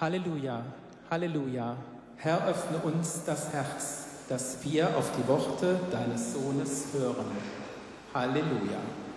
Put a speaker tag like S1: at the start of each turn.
S1: Halleluja, Halleluja. Herr, öffne uns das Herz, dass wir auf die Worte deines Sohnes hören. Halleluja.